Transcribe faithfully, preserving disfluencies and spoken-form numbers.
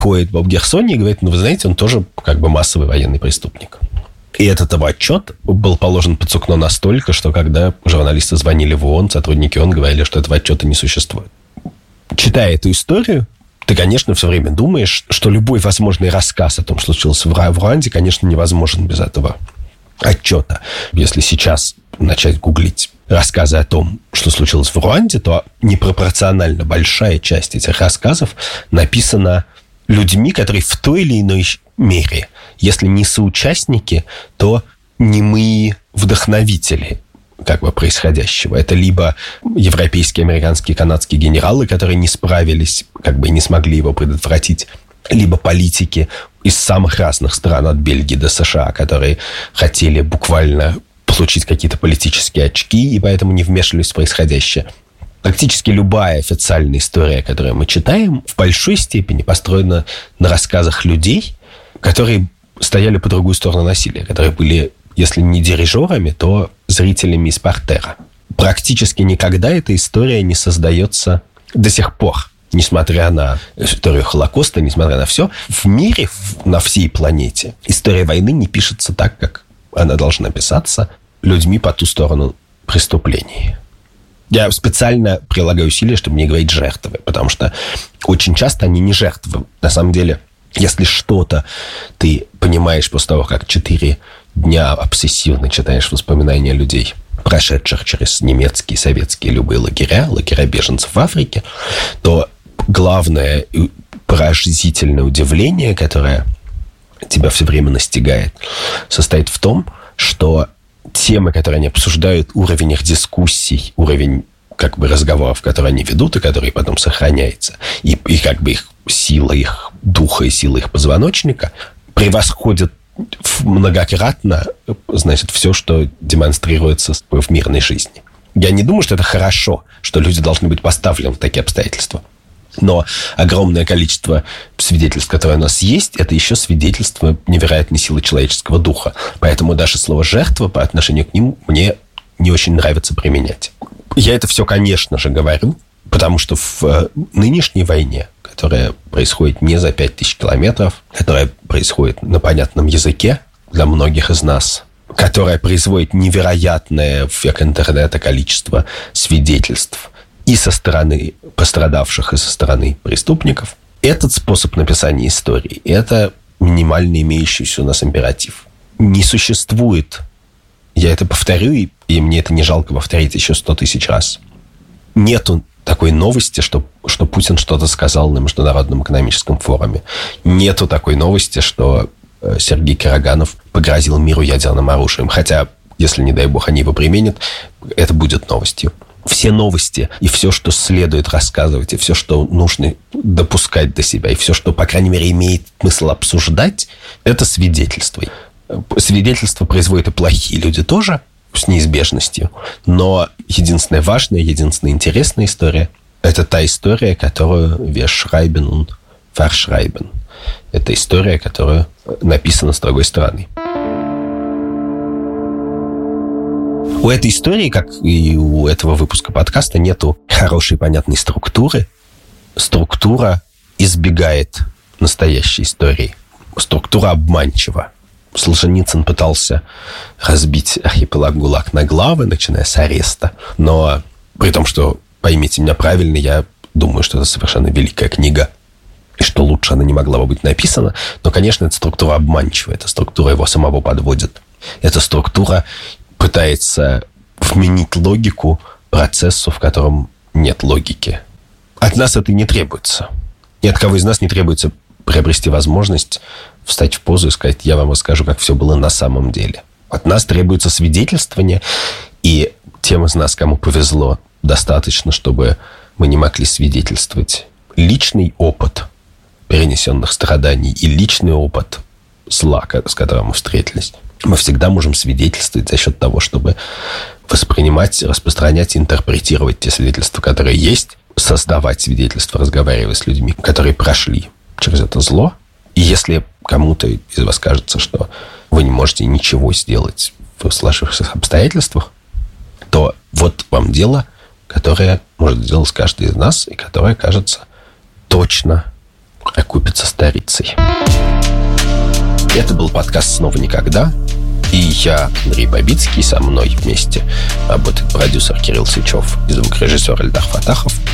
ходит Боб Герсони и говорит, ну, вы знаете, он тоже как бы массовый военный преступник. И этот его отчет был положен под сукно настолько, что когда журналисты звонили в ООН, сотрудники ООН говорили, что этого отчета не существует. Читая эту историю, ты, конечно, все время думаешь, что любой возможный рассказ о том, что случилось в Руанде, конечно, невозможен без этого отчета. Если сейчас начать гуглить рассказы о том, что случилось в Руанде, то непропорционально большая часть этих рассказов написана людьми, которые в той или иной мере, если не соучастники, то немые вдохновители как бы происходящего. Это либо европейские, американские, канадские генералы, которые не справились, как бы не смогли его предотвратить, либо политики из самых разных стран, от Бельгии до США, которые хотели буквально получить какие-то политические очки и поэтому не вмешивались в происходящее. Практически любая официальная история, которую мы читаем, в большой степени построена на рассказах людей, которые стояли по другую сторону насилия, которые были, если не дирижерами, то зрителями из партера. Практически никогда эта история не создается до сих пор, несмотря на историю Холокоста, несмотря на все. В мире, на всей планете, история войны не пишется так, как она должна писаться людьми по ту сторону преступлений. Я специально прилагаю усилия, чтобы не говорить «жертвы», потому что очень часто они не жертвы. На самом деле, если что-то ты понимаешь после того, как четыре дня обсессивно читаешь воспоминания людей, прошедших через немецкие, советские, любые лагеря, лагеря беженцев в Африке, то главное поразительное удивление, которое тебя все время настигает, состоит в том, что темы, которые они обсуждают, уровень их дискуссий, уровень как бы разговоров, которые они ведут и которые потом сохраняются, и, и как бы их сила их духа и сила их позвоночника превосходит многократно, значит, все, что демонстрируется в мирной жизни. Я не думаю, что это хорошо, что люди должны быть поставлены в такие обстоятельства. Но огромное количество свидетельств, которые у нас есть, это еще свидетельство невероятной силы человеческого духа. Поэтому даже слово «жертва» по отношению к ним мне не очень нравится применять. Я это все, конечно же, говорю, потому что в нынешней войне, которая происходит не за пять тысяч километров, которая происходит на понятном языке для многих из нас, которая производит невероятное в век интернета количество свидетельств и со стороны пострадавших, и со стороны преступников. Этот способ написания истории – это минимально имеющийся у нас императив. Не существует, я это повторю, и, и мне это не жалко повторить еще сто тысяч раз, нету такой новости, что, что Путин что-то сказал на Международном экономическом форуме. Нету такой новости, что Сергей Караганов погрозил миру ядерным оружием. Хотя, если, не дай бог, они его применят, это будет новостью. Все новости и все, что следует рассказывать, и все, что нужно допускать до себя, и все, что, по крайней мере, имеет смысл обсуждать, это свидетельство. Свидетельства производят и плохие люди тоже, с неизбежностью. Но единственная важная, единственная интересная история – это та история, которую «wir schreiben und verschreiben». Это история, которая написана с другой стороны. У этой истории, как и у этого выпуска подкаста, нету хорошей, понятной структуры. Структура избегает настоящей истории. Структура обманчива. Солженицын пытался разбить архипелаг ГУЛАГ на главы, начиная с ареста. Но при том, что, поймите меня правильно, я думаю, что это совершенно великая книга, и что лучше она не могла бы быть написана. Но, конечно, эта структура обманчива. Эта структура его самого подводит. Эта структура пытается вменить логику процессу, в котором нет логики. От нас это и не требуется. Ни от кого из нас не требуется приобрести возможность встать в позу и сказать: я вам расскажу, как все было на самом деле. От нас требуется свидетельствование, и тем из нас, кому повезло достаточно, чтобы мы не могли свидетельствовать, личный опыт перенесенных страданий и личный опыт зла, с которым мы встретились, мы всегда можем свидетельствовать за счет того, чтобы воспринимать, распространять, интерпретировать те свидетельства, которые есть, создавать свидетельства, разговаривать с людьми, которые прошли через это зло. И если кому-то из вас кажется, что вы не можете ничего сделать в сложившихся обстоятельствах, то вот вам дело, которое может сделать каждый из нас, и которое, кажется, точно окупится старицей. Это был подкаст «Снова никогда». И я, Андрей Бабицкий, со мной вместе работает продюсер Кирилл Сычев и звукорежиссер Эльдар Фатахов.